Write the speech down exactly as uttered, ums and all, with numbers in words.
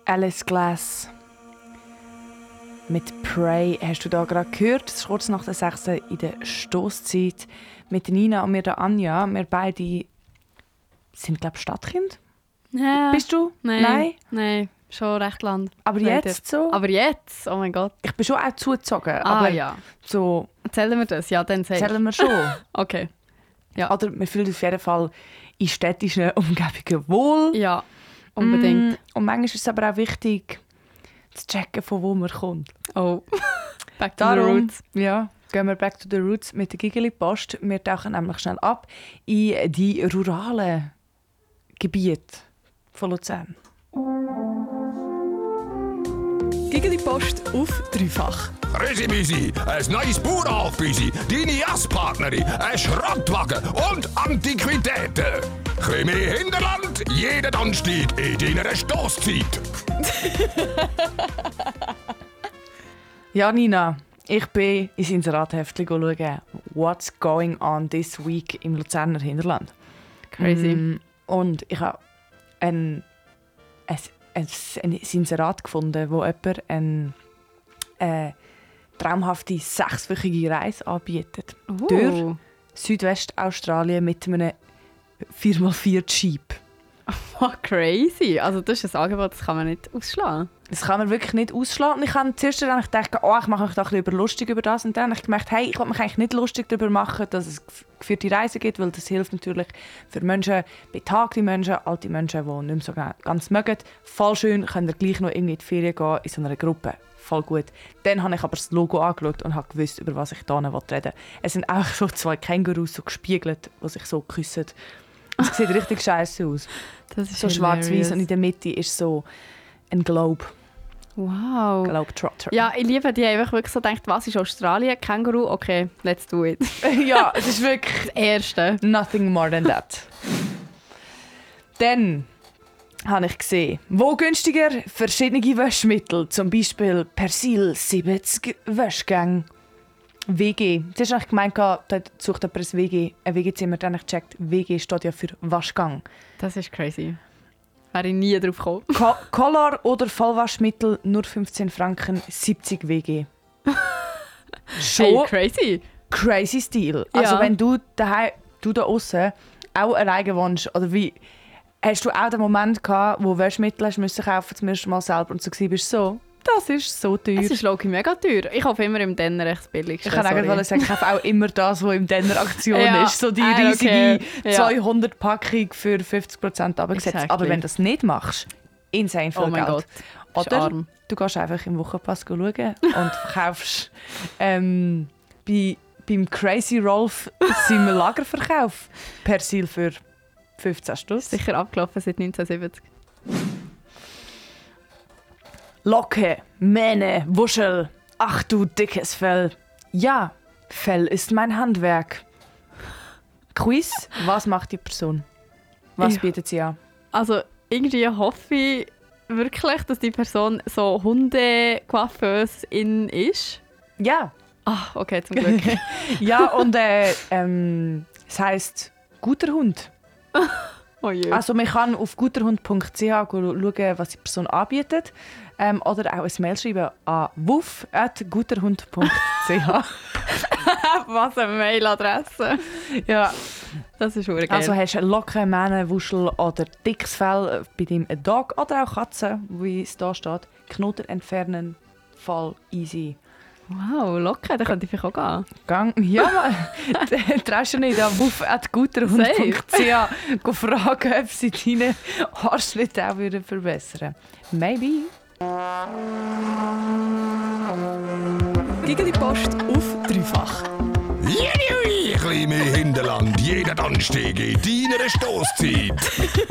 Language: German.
Alice Glass mit Pray hast du da gerade gehört. Es ist kurz nach der sechsten in der Stosszeit mit Nina und mir, der Anja. Wir beide sind, glaube ich, Stadtkind. Ja. Bist du? Nein. Nein? Nein, schon recht lang. Aber Leider. jetzt so? Aber jetzt? Oh mein Gott. Ich bin schon auch zugezogen. Ah aber ja. so Erzählen wir das? Ja, dann sagst zählen wir schon. Okay. Ja. Oder wir fühlen uns auf jeden Fall in städtischen Umgebungen wohl. Ja, unbedingt. Mm, und manchmal ist es aber auch wichtig, zu checken, von wo man kommt. Oh. Back to Darum, the roots. Ja, gehen wir back to the roots mit der Gigeli-Post. Wir tauchen nämlich schnell ab in die ruralen Gebiete von Luzern. Gigeli-Post auf dreifach. Resi-Misi, ein neues Bauernhofbüsi, deine Jasspartnerin, ein Schrottwagen und Antiquitäten. Krimi Hinterland, jeden Donnerstag in deiner Stosszeit. Ja, Nina, ich bin ins Inserathäftchen schauen, what's going on this week im Luzerner Hinterland. Crazy. Mm, und ich habe ein, ein, ein, ein Inserat gefunden, wo jemand eine äh, traumhafte sechswöchige Reise anbietet. Uh. Durch Südwestaustralien mit einem vier mal vier Jeep. Oh, crazy. Also das ist ein Angebot, das kann man nicht ausschlagen. Das kann man wirklich nicht ausschlagen. Und ich habe zuerst eigentlich gedacht, oh, ich mache mich doch ein bisschen lustig über das. Und dann habe ich gemerkt, hey, ich will mich eigentlich nicht lustig darüber machen, dass es geführte Reisen gibt, weil das hilft natürlich für Menschen, betagte Menschen, alte Menschen, die nicht mehr so ganz mögen. Voll schön, können ihr gleich noch irgendwie in die Ferien gehen, in so einer Gruppe. Voll gut. Dann habe ich aber das Logo angeschaut und habe gewusst, über was ich hier reden will. Es sind auch so zwei Kängurus so gespiegelt, die sich so küssen. Es sieht richtig scheiße aus. Das ist so hilarious. schwarz-weiß und in der Mitte ist so ein Globe. Wow. Globetrotter. Ja, ich liebe die. Ich habe wirklich so gedacht, was ist Australien? Känguru? Okay, let's do it. Ja, es ist wirklich Das Erste. nothing more than that. Dann habe ich gesehen, wo günstiger verschiedene Waschmittel, zum Beispiel Persil siebzig Waschgang. W G. Zuerst habe ich gemeint, dort sucht jemand ein W G, ein W G-Zimmer. Dann habe ich gecheckt, W G steht ja für Waschgang. Das ist crazy. Wäre ich nie drauf gekommen. Co- Color oder Vollwaschmittel, nur fünfzehn Franken, siebzig W G. Schon Hey, crazy. crazy Stil. Ja. Also wenn du, daheim, du da aussen auch alleine wohnst, oder wie, hast du auch den Moment gehabt, wo Waschmittel hast müssen kaufen zum ersten Mal selber und so bist so, das ist so teuer. Es ist logisch mega teuer. Ich kaufe immer im Denner recht billig. Ich kann eigentlich sagen, ich kaufe auch immer das, was im Denner Aktion Ja. ist. So die Ah, riesige okay. Ja. zweihundert Packung für fünfzig Prozent abgesetzt. Exactly. Aber wenn du das nicht machst, insane viel Oh mein Geld. Gott. Bist Oder arm. du gehst einfach im Wochenpass schauen und kaufst ähm, bei, beim Crazy Rolf seinem Lagerverkauf Persil für fünfzehn Stutz. Sicher abgelaufen seit neunzehnhundertsiebzig. Locke, Mähne, Wuschel. Ach du dickes Fell. Ja, Fell ist mein Handwerk. Quiz, was macht die Person? Was Ja. bietet sie an? Also irgendwie hoffe ich wirklich, dass die Person so Hunde-Coiffeuse-in ist. Ja. Ah, okay, zum Glück. Ja, und äh, ähm, es heisst guter Hund. Oh je. Also man kann auf guterhund punkt c h schauen, was die Person anbietet. Ähm, oder auch ein Mail schreiben an wuff at guterhund punkt c h. Was eine Mailadresse. Ja. Das ist wirklich geil. Also hast du Locken, Mähne, Wuschel oder dickes Fell bei deinem Dog oder auch Katze, wie es da steht. Knoten entfernen, voll easy. Wow, locker, da könnte ich vielleicht auch gehen. Gang. Ja, man. Traust du nicht an wuff at guterhund punkt c h fragen, ob sie deine Haarschnitte auch würden verbessern. Maybe. Gigeli Post auf dreifach. Jui, ein bisschen mehr Hinterland, jeden Donnerstag in deiner Stosszeit.